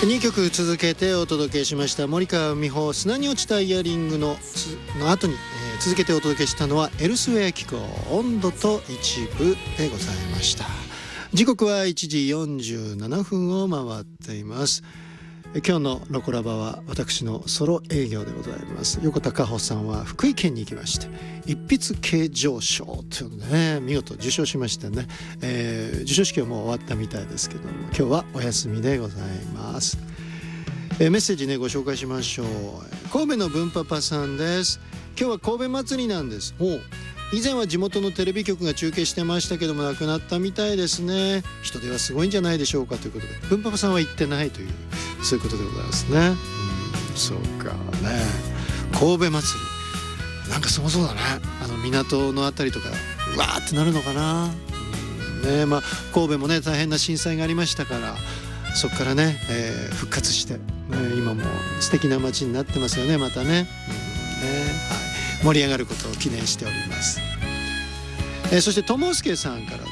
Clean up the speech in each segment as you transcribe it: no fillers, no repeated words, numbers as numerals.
2曲続けてお届けしました森川美穂砂に落ちたイヤリングの後に、続けてお届けしたのはエルスウェア機構温度と一部でございました。時刻は1時47分を回っています。今日のロコラバは私のソロ営業でございます。横田加穂さんは福井県に行きまして一筆啓上賞というのね見事受賞しましたね。授賞式はもう終わったみたいですけども今日はお休みでございます。メッセージねご紹介しましょう。神戸の文パパさんです。今日は神戸祭りなんです。以前は地元のテレビ局が中継してましたけどもなくなったみたいですね。人手はすごいんじゃないでしょうかということで文パパさんは行ってないというそういうことでございますね。そうかね。神戸祭りなんかすごそうだね。港のあたりとかうわーってなるのかな。神戸もね大変な震災がありましたからそこからね、復活して、今も素敵な街になってますよねまたね。盛り上がることを記念しております。そしてともすけさんからです。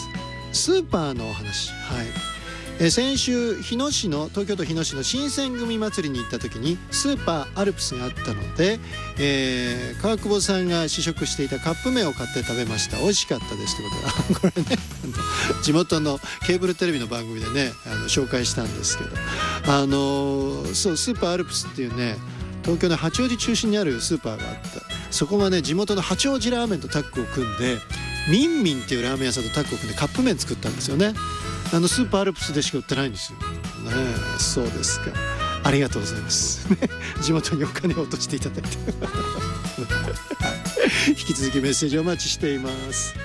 スーパーのお話、先週東京都日野市の新選組祭りに行った時にスーパーアルプスがあったので、川久保さんが試食していたカップ麺を買って食べました。美味しかったですということでこれね地元のケーブルテレビの番組でね紹介したんですけどそうスーパーアルプスっていうね東京の八王子中心にあるスーパーがあった。そこがね地元の八王子ラーメンとタッグを組んでミンミンっていうラーメン屋さんとタッグを組んでカップ麺作ったんですよね。スーパーアルプスでしか売ってないんですよ、そうですか。ありがとうございます地元にお金を落としていただいて引き続きメッセージお待ちしています。